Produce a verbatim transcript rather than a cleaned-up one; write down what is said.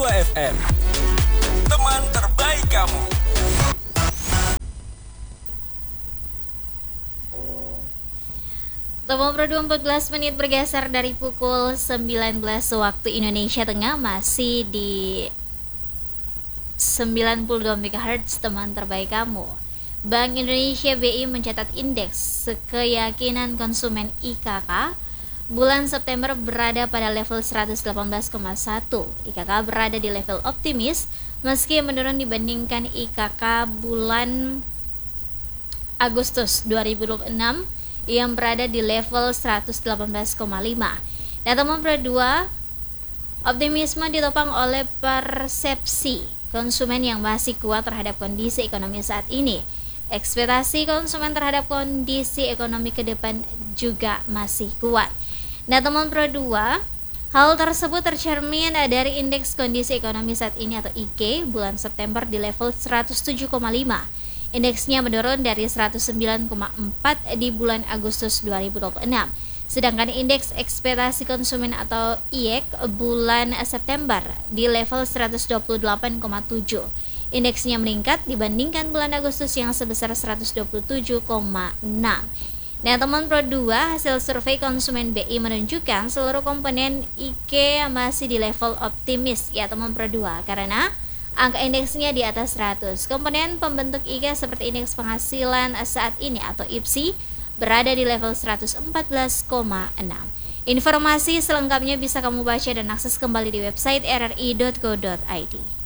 dua F M. Teman terbaik kamu. Teman Pro dua empat belas menit bergeser dari pukul sembilan belas waktu Indonesia Tengah, masih di sembilan puluh dua megahertz teman terbaik kamu. Bank Indonesia B I mencatat indeks keyakinan konsumen I K K bulan September berada pada level seratus delapan belas koma satu. I K K berada di level optimis meski menurun dibandingkan I K K bulan Agustus dua ribu dua puluh enam yang berada di level seratus delapan belas koma lima. Dan teman Pro dua, optimisme ditopang oleh persepsi konsumen yang masih kuat terhadap kondisi ekonomi saat ini. Ekspektasi konsumen terhadap kondisi ekonomi ke depan juga masih kuat. Nah teman Pro dua, hal tersebut tercermin dari indeks kondisi ekonomi saat ini atau I K bulan September di level seratus tujuh koma lima. Indeksnya menurun dari seratus sembilan koma empat di bulan Agustus dua ribu dua puluh enam. Sedangkan indeks ekspektasi konsumen atau I E K bulan September di level seratus dua puluh delapan koma tujuh. Indeksnya meningkat dibandingkan bulan Agustus yang sebesar seratus dua puluh tujuh koma enam. Nah teman Pro dua, hasil survei konsumen B I menunjukkan seluruh komponen I K masih di level optimis ya teman Pro dua, karena angka indeksnya di atas seratus. Komponen pembentuk I K seperti indeks penghasilan saat ini atau I P S I berada di level seratus empat belas koma enam. Informasi selengkapnya bisa kamu baca dan akses kembali di website r r i dot go dot i d.